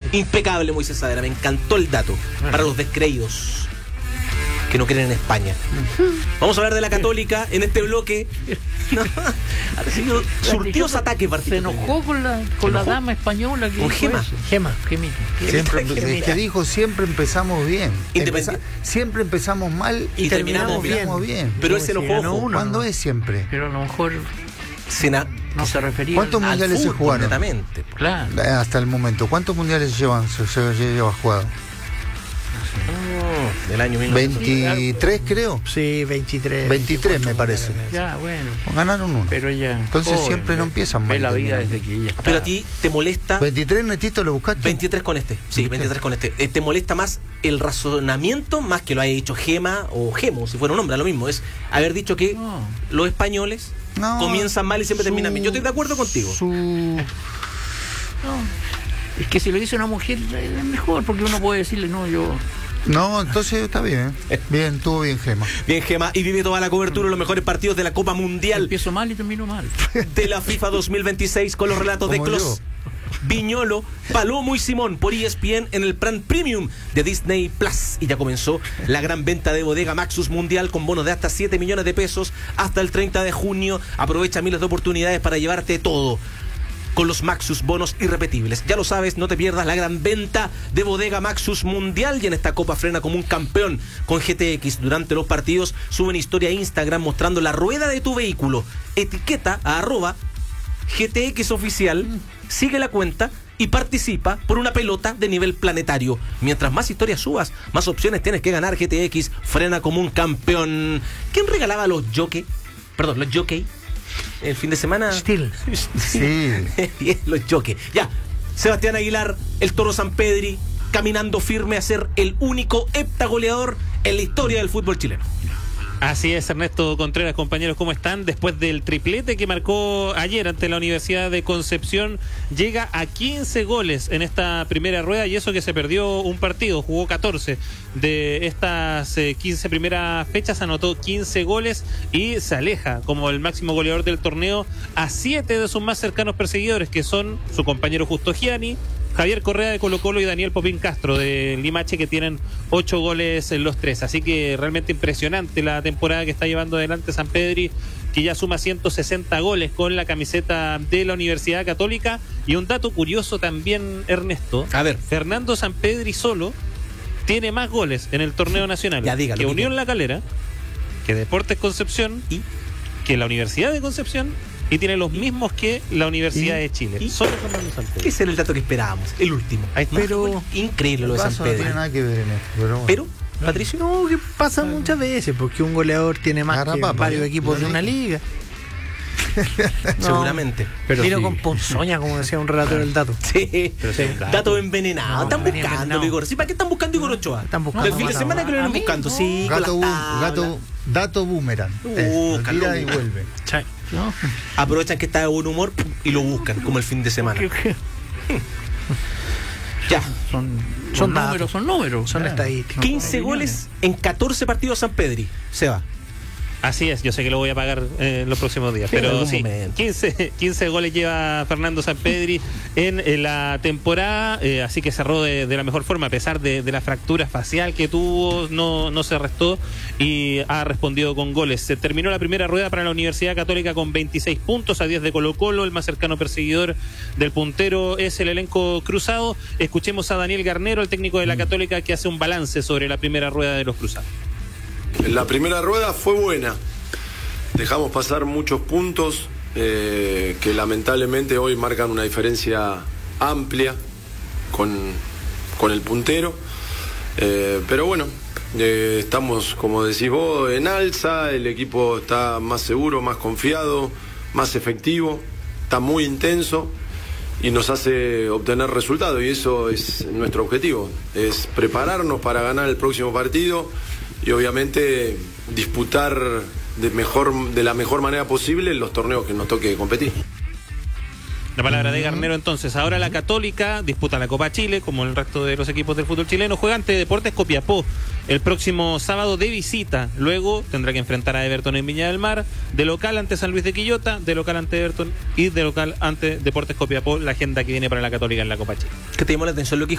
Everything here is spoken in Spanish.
Impecable, Moisés Saavedra, me encantó el dato. Para los descreídos que no creen en España. Vamos a hablar de la Católica en este bloque. No, ha recibido surtidos ataques Se particulares. enojó con la dama española. Que ¿Con dijo Gema? eso. Gemita. Siempre, que dijo, siempre empezamos bien. Independiente. Siempre empezamos mal Y terminamos bien. Pero él se enojó. ganó ojo. uno. ¿Cuándo es siempre? Pero a lo mejor No se refería ¿Cuántos al mundiales se fútbol, jugaron? netamente. Claro. Hasta el momento. ¿Cuántos mundiales se lleva jugado? Del año 1900. 23 creo. Sí, 23. 23 me parece. Ya, bueno. Ganaron uno. Pero ya. Entonces joven, siempre no empiezan mal. Ve la vida terminan. desde que ella está. Pero a ti te molesta 23 netito lo buscaste. 23 con este. Sí, 23 con este. ¿Te molesta más el razonamiento más que lo haya dicho Gema o Gemo, si fuera un hombre, lo mismo? Es haber dicho que No. los españoles No, comienzan mal y siempre terminan bien. Yo estoy de acuerdo contigo. No. Es que si lo dice una mujer es mejor, porque uno puede decirle, no, yo. No, entonces está bien. Bien, estuvo bien, Gema. Bien, Gema, y vive toda la cobertura de los mejores partidos de la Copa Mundial Empiezo mal y termino mal. de la FIFA 2026 con los relatos de Como Klos, Viñolo, Palomo y Simón por ESPN en el plan premium de Disney Plus. Y ya comenzó la gran venta de Bodega Maxus Mundial con bonos de hasta 7 millones de pesos hasta el 30 de junio. Aprovecha miles de oportunidades para llevarte todo con los Maxus bonos irrepetibles. Ya lo sabes, no te pierdas la gran venta de Bodega Maxus Mundial. Y en esta Copa frena como un campeón con GTX. Durante los partidos suben historia a Instagram mostrando la rueda de tu vehículo. Etiqueta a @GTX oficial, sigue la cuenta y participa por una pelota de nivel planetario. Mientras más historias subas, más opciones tienes que ganar. GTX frena como un campeón. ¿Quién regalaba los jockey? Perdón, los jockey el fin de semana. Steel. Sí. Bien, los jockey. Ya, Sebastián Aguilar, el Toro Sampedri, caminando firme a ser el único heptagoleador en la historia del fútbol chileno. Así es, Ernesto Contreras, compañeros, ¿cómo están? Después del triplete que marcó ayer ante la Universidad de Concepción, llega a 15 goles en esta primera rueda, y eso que se perdió un partido, jugó 14 de estas 15 primeras fechas, anotó 15 goles y se aleja como el máximo goleador del torneo a 7 de sus más cercanos perseguidores, que son su compañero Justo Gianni, Javier Correa de Colo-Colo y Daniel Popín Castro de Limache, que tienen 8 goles en los 3. Así que realmente impresionante la temporada que está llevando adelante Sampedri, que ya suma 160 goles con la camiseta de la Universidad Católica. Y un dato curioso también, Ernesto. A ver. Fernando Sampedri solo tiene más goles en el torneo nacional Ya, dígalo, que Unión dígalo. La Calera, que Deportes Concepción ¿Y? que la Universidad de Concepción, y tiene los mismos que la Universidad de Chile. ¿Y? Solo Fernando Sampedri. Ese era el dato que esperábamos, el último. Ahí está. Pero- Increíble lo de San Eso no tiene Pedro. nada que ver en esto. Pero, bueno. Pero, Patricio, No, que pasa muchas veces, porque un goleador tiene más que Garrapapa, varios ¿eh? equipos de una liga. No, seguramente. Pero vino sí. con ponzoña, como decía un relator del dato. Sí, Pero sí, claro. dato envenenado. No, Están venía buscando, envenenado. Igor. ¿Sí? ¿Para qué están buscando Igor Ochoa? Están buscando El fin de más semana que lo a vienen mí, buscando, no. sí. con las tablas. Dato boomerang. Eso, Calum. tira y vuelve. ¿No? Aprovechan que está de buen humor y lo buscan, como el fin de semana. Ya, Son Son números, datos. son números. Son estadísticas. 15 goles en 14 partidos San Pedri. Se va. Así es, yo sé que lo voy a pagar en los próximos días, Sí, en pero algún sí, momento. 15 goles lleva Fernando Sampedri en la temporada, así que cerró de la mejor forma, a pesar de la fractura facial que tuvo, no se restó y ha respondido con goles. Se terminó la primera rueda para la Universidad Católica con 26 puntos a 10 de Colo-Colo. El más cercano perseguidor del puntero es el elenco cruzado. Escuchemos a Daniel Garnero, el técnico de la Católica, que hace un balance sobre la primera rueda de los cruzados. La primera rueda fue buena. Dejamos pasar muchos puntos que lamentablemente hoy marcan una diferencia amplia con el puntero. Pero bueno, estamos, como decís vos, en alza. El equipo está más seguro, más confiado, más efectivo. Está muy intenso y nos hace obtener resultados. Y eso es nuestro objetivo. Es prepararnos para ganar el próximo partido y obviamente disputar de la mejor manera posible los torneos que nos toque competir. La palabra de Garnero entonces. Ahora la Católica disputa la Copa Chile, como el resto de los equipos del fútbol chileno. Juega ante Deportes Copiapó el próximo sábado de visita. Luego tendrá que enfrentar a Everton en Viña del Mar. De local ante San Luis de Quillota, de local ante Everton y de local ante Deportes Copiapó. La agenda que viene para la Católica en la Copa Chile. ¿Qué te llamó la atención lo que